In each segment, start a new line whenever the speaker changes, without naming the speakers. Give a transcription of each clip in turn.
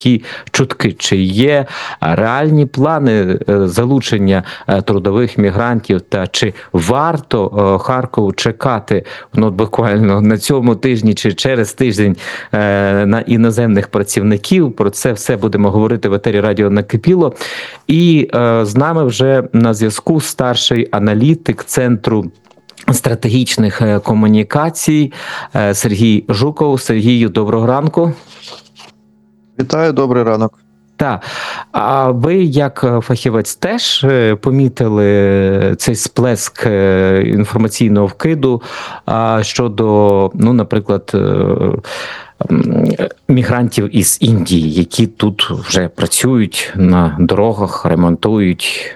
такі чутки? Чи є реальні плани залучення трудових мігрантів, та чи варто Харкову чекати буквально на цьому тижні чи через тиждень на іноземних працівників? Про це все будемо говорити в етері радіо «Накипіло». І з нами вже на зв'язку старший аналітик Центру стратегічних комунікацій Сергій Жуков. Сергію, доброго ранку.
Вітаю, добрий ранок.
Так. А ви, як фахівець, теж помітили цей сплеск інформаційного вкиду щодо, наприклад, мігрантів із Індії, які тут вже працюють на дорогах, ремонтують?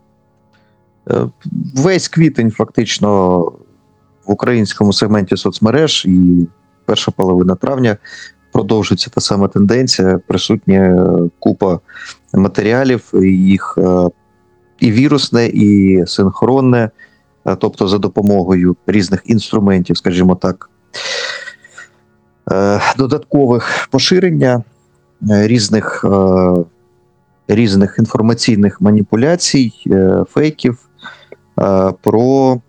Весь квітень фактично в українському сегменті соцмереж і перша половина травня продовжується та сама тенденція, присутня купа матеріалів, їх і вірусне, і синхронне, тобто за допомогою різних інструментів, скажімо так, додаткових поширення різних інформаційних маніпуляцій, фейків про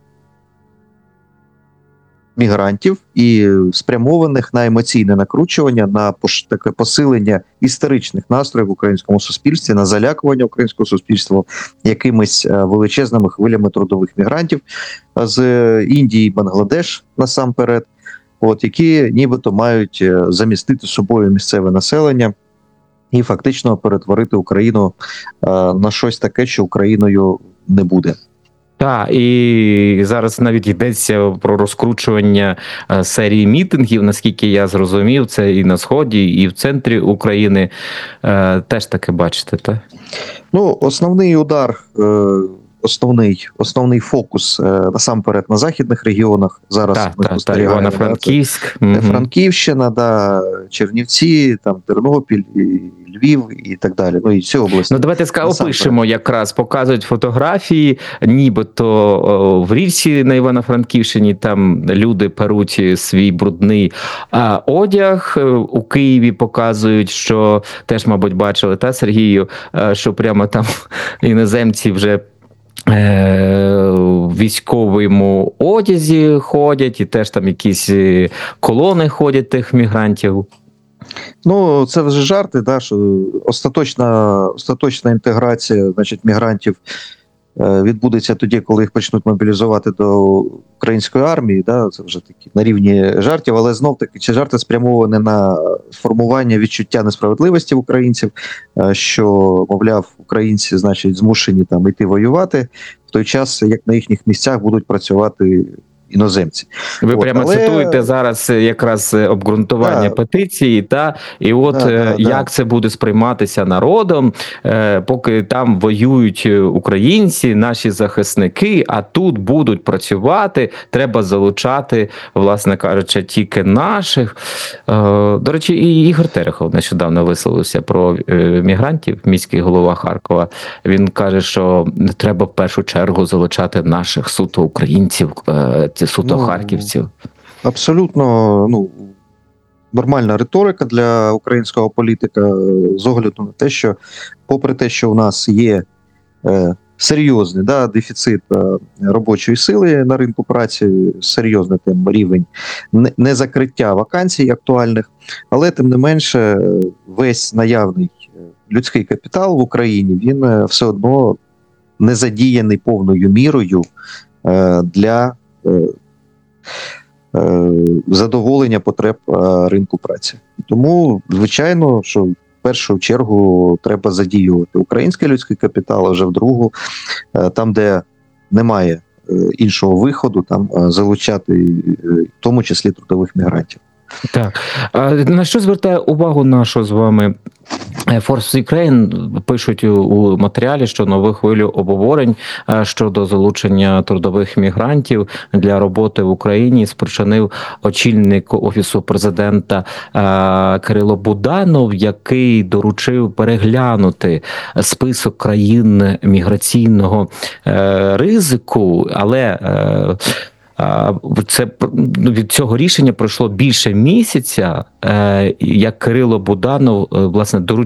мігрантів і спрямованих на емоційне накручування, на таке посилення історичних настроїв в українському суспільстві, на залякування українського суспільства якимись величезними хвилями трудових мігрантів з Індії і Бангладеш насамперед, які нібито мають замістити собою місцеве населення і фактично перетворити Україну на щось таке, що Україною не буде.
Так, і зараз навіть йдеться про розкручування серії мітингів, наскільки я зрозумів, це і на Сході, і в центрі України. Теж таке бачите, так?
Основний удар, основний фокус насамперед на західних регіонах. Зараз ми спостерігаємо.
Івано-Франківськ.
Франківщина, Чернівці, Тернопіль, Львів і так далі. І всі області.
Давайте опишемо якраз, показують фотографії, нібито в річці на Івано-Франківщині, там люди перуть свій брудний одяг. У Києві показують, що теж, мабуть, бачили, Сергію, що прямо там іноземці вже в військовому одязі ходять, і теж там якісь колони ходять тих мігрантів.
Це вже жарти, що остаточна інтеграція, мігрантів відбудеться тоді, коли їх почнуть мобілізувати до української армії, це вже такі на рівні жартів, але знов-таки ці жарти спрямовані на формування відчуття несправедливості в українців, що, мовляв, українці, змушені йти воювати, в той час, як на їхніх місцях будуть працювати іноземці.
Ви прямо цитуєте зараз якраз обґрунтування петиції, як це буде сприйматися народом, поки там воюють українці, наші захисники, а тут будуть працювати, треба залучати, власне кажучи, тільки наших. До речі, і Ігор Терехов нещодавно висловився про мігрантів, міський голова Харкова. Він каже, що треба в першу чергу залучати наших суто українців, суто харківців.
Абсолютно, нормальна риторика для українського політика з огляду на те, що попри те, що у нас є серйозний дефіцит робочої сили на ринку праці, серйозний рівень незакриття вакансій актуальних, але тим не менше весь наявний людський капітал в Україні, він все одно не задіяний повною мірою для задоволення потреб ринку праці. Тому, звичайно, що в першу чергу треба задіювати український людський капітал, а вже в другу, там, де немає іншого виходу, там залучати в тому числі трудових мігрантів.
Так. На що звертає увагу нашу з вами Forbes Ukraine? Пишуть у матеріалі, що нову хвилю обговорень щодо залучення трудових мігрантів для роботи в Україні спричинив очільник Офісу президента Кирило Буданов, який доручив переглянути список країн міграційного ризику, але Це від цього рішення пройшло більше місяця, як Кирило Буданов власне доручив